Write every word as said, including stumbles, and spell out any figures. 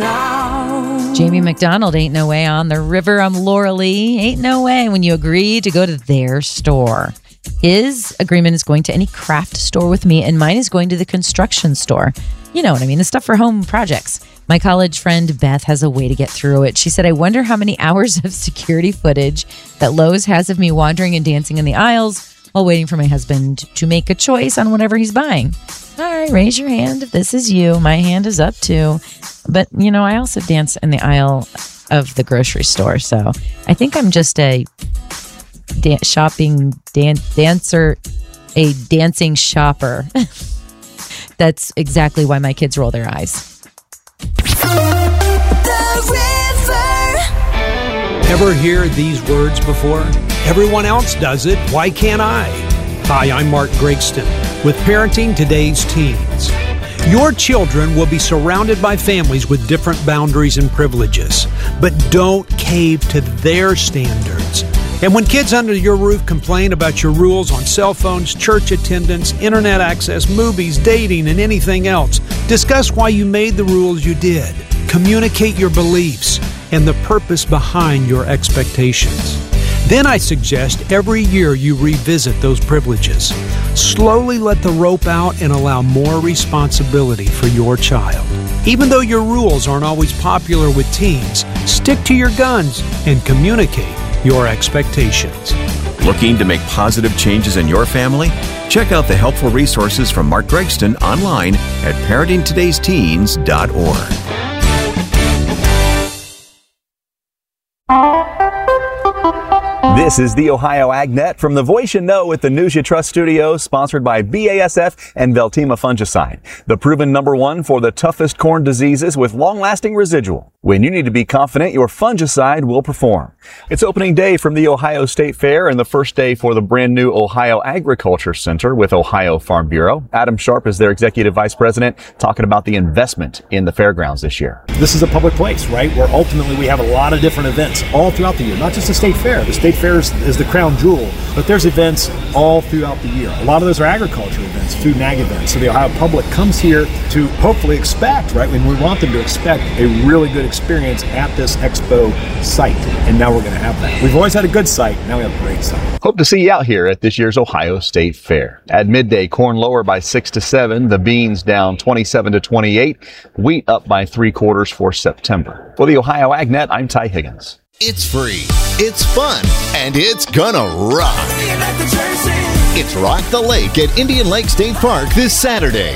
now. Jamie McDonald, Ain't No Way on the River. I'm Laura Lee. Ain't no way when you agree to go to their store. His agreement is going to any craft store with me, and mine is going to the construction store. You know what I mean, the stuff for home projects. My college friend Beth has a way to get through it. She said, I wonder how many hours of security footage that Lowe's has of me wandering and dancing in the aisles while waiting for my husband to make a choice on whatever he's buying. All right, raise your hand if this is you. My hand is up too. But, you know, I also dance in the aisle of the grocery store. So I think I'm just a dan- shopping dan- dancer, a dancing shopper. That's exactly why my kids roll their eyes. The river. Ever hear these words before? Everyone else does it. Why can't I? Hi, I'm Mark Gregston with Parenting Today's Teens. Your children will be surrounded by families with different boundaries and privileges, but don't cave to their standards. And when kids under your roof complain about your rules on cell phones, church attendance, internet access, movies, dating, and anything else, discuss why you made the rules you did. Communicate your beliefs and the purpose behind your expectations. Then I suggest every year you revisit those privileges. Slowly let the rope out and allow more responsibility for your child. Even though your rules aren't always popular with teens, stick to your guns and communicate your expectations. Looking to make positive changes in your family? Check out the helpful resources from Mark Gregston online at parenting todays teens dot org. This is the Ohio AgNet from the voice you know at the News You Trust studio, sponsored by B A S F and Veltima Fungicide, the proven number one for the toughest corn diseases with long-lasting residual. When you need to be confident your fungicide will perform. It's opening day from the Ohio State Fair and the first day for the brand new Ohio Agriculture Center with Ohio Farm Bureau. Adam Sharp is their executive vice president, talking about the investment in the fairgrounds this year. This is a public place, right, where ultimately we have a lot of different events all throughout the year, not just the state fair. The state fair is, is the crown jewel, but there's events all throughout the year. A lot of those are agriculture events, food and ag events. So the Ohio public comes here to hopefully expect, right, when we want them to expect a really good experience at this expo site. And now we're going to have that. We've always had a good site. Now we have a great site. Hope to see you out here at this year's Ohio State Fair. At midday, corn lower by six to seven, the beans down twenty-seven to twenty-eight, wheat up by three quarters for September. For the Ohio AgNet, I'm Ty Higgins. It's free, it's fun, and it's gonna rock. It's Rock the Lake at Indian Lake State Park this Saturday.